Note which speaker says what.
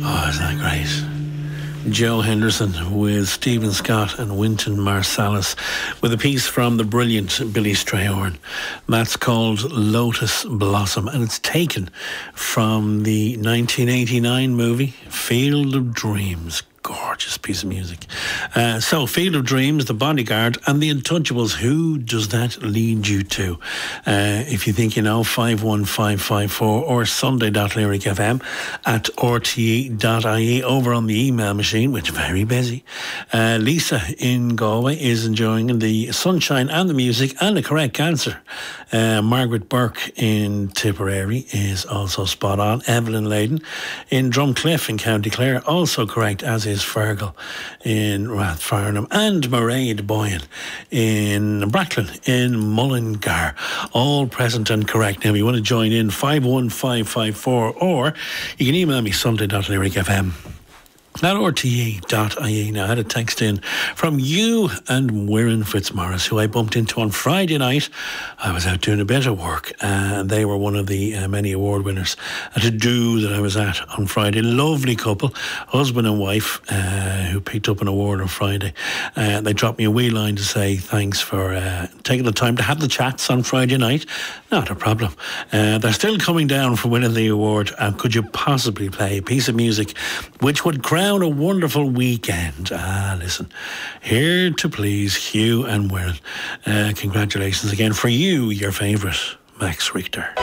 Speaker 1: Oh, isn't that great? Joe Henderson with Stephen Scott and Wynton Marsalis with a piece from the brilliant Billy Strayhorn. That's called Lotus Blossom, and it's taken from the 1989 movie Field of Dreams. Gorgeous piece of music. So, Field of Dreams, The Bodyguard, and The Untouchables. Who does that lead you to? If you think you know, 51554 or sunday.lyricfm at rte.ie over on the email machine, which is very busy. Lisa in Galway is enjoying the sunshine and the music and the correct answer. Margaret Burke in Tipperary is also spot on. Evelyn Layden in Drumcliff in County Clare, also correct, as is Fergal in Rathfarnham, and Mairead Boyan in Bracklin in Mullingar, all present and correct. Now, if you want to join in, 51554, or you can email me sunday.lyricfm at rte.ie. Now, I had a text in from you and Wirren Fitzmaurice, who I bumped into on Friday night. I was out doing a bit of work, and they were one of the many award winners at a do that I was at on Friday. Lovely couple, husband and wife, who picked up an award on Friday. They dropped me a wee line to say thanks for taking the time to have the chats on Friday night. Not a problem. They're still coming down for winning the award. Could you possibly play a piece of music which would crown a wonderful weekend? Listen, here to please Hugh and Wirren. Congratulations again for you, your favourite, Max Richter.